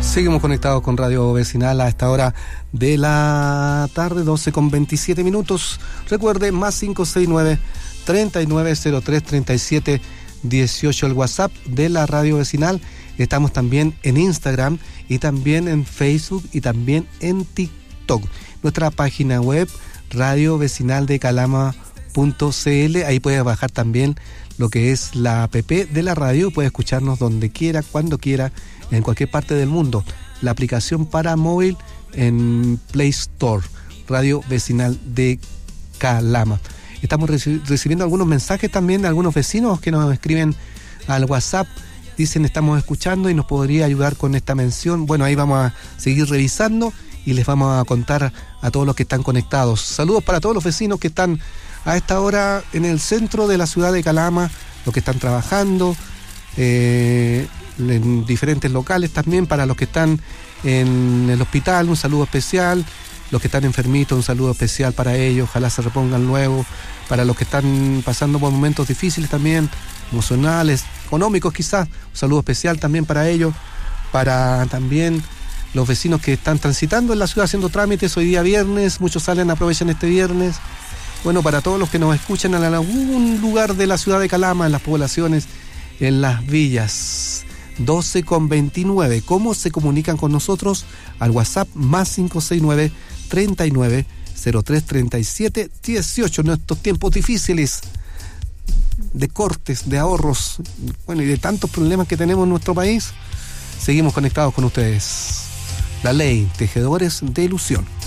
Seguimos conectados con Radio Vecinal a esta hora de la tarde, 12:27. Recuerde, más 569-3903-3718, el WhatsApp de la Radio Vecinal. Estamos también en Instagram y también en Facebook y también en TikTok. Nuestra página web, radiovecinaldecalama.cl. Ahí puedes bajar también lo que es la app de la radio. Puedes escucharnos donde quiera, cuando quiera, en cualquier parte del mundo. La aplicación para móvil en Play Store, Radio Vecinal de Calama. Estamos recibiendo algunos mensajes también de algunos vecinos que nos escriben al WhatsApp. Dicen, estamos escuchando y nos podría ayudar con esta mención. Bueno, ahí vamos a seguir revisando y les vamos a contar a todos los que están conectados. Saludos para todos los vecinos que están a esta hora en el centro de la ciudad de Calama, los que están trabajando, en diferentes locales también, para los que están en el hospital, un saludo especial, los que están enfermitos, un saludo especial para ellos, ojalá se repongan luego, para los que están pasando por momentos difíciles también, emocionales, económicos quizás, un saludo especial también para ellos, para también los vecinos que están transitando en la ciudad haciendo trámites, hoy día viernes, muchos aprovechan este viernes. Bueno, para todos los que nos escuchan en algún lugar de la ciudad de Calama, en las poblaciones, en las villas. 12:29. ¿Cómo se comunican con nosotros? Al WhatsApp más 569-3903-3718. En estos tiempos difíciles de cortes, de ahorros, bueno, y de tantos problemas que tenemos en nuestro país, seguimos conectados con ustedes. La ley, tejedores de ilusión.